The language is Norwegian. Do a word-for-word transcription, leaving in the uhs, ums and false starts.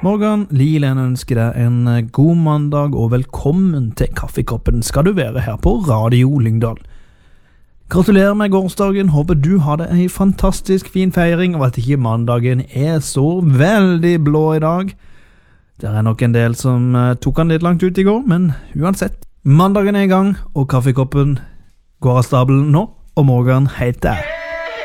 Morgan Lilen ønsker deg en god mandag og velkommen til Kaffekoppen skal du være her på Radio Lyngdal. Gratulerer med gårsdagen, håper du hadde en fantastisk fin feiring og at ikke mandagen er så veldig blå i dag. Det er nok en del som tok han litt langt ut i går, men uansett. Mandagen er i gang, og Kaffekoppen går av stabelen nå, og Morgan heter